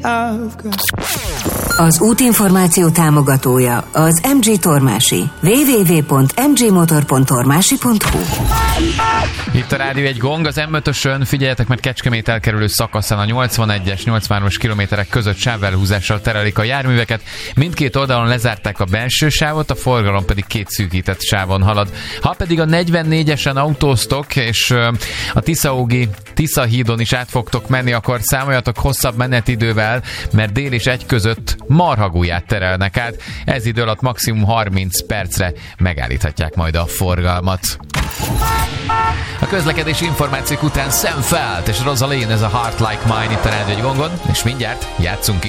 Az útinformáció támogatója az MG Tormási. www.mgmotor.tormási.hu. Itt a rádió egy gong, az M5-ösön, figyeljetek, mert Kecskemét elkerülő szakaszán a 81-es, 83-as kilométerek között sávvelhúzással terelik a járműveket. Mindkét oldalon lezárták a belső sávot, a forgalom pedig két szűkített sávon halad. Ha pedig a 44-esen autóztok, és a Tisza hídon is át fogtok menni, akkor számoljatok hosszabb menetidővel, mert dél és egy között Marhagulyát terelnek át. Ez idő alatt maximum 30 percre megállíthatják majd a forgalmat. A közlekedési információk után Sam Felt és Rosalind, ez a Heart Like Mine itt a Rádió egy gongon, és mindjárt játszunk is.